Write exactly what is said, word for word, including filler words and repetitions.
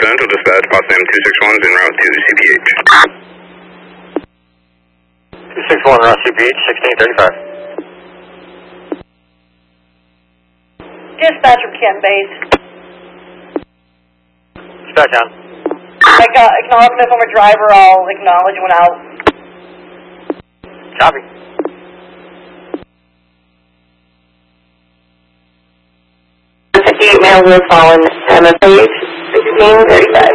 Central Dispatch, Boss M two six one is en route to C P H. two six one, route C P H, sixteen thirty-five. Dispatch from Kent Base. Dispatch on. I got acknowledgement from a driver. I'll acknowledge when out. Copy. fifty-eight male will fall in M F H, sixteen thirty-five.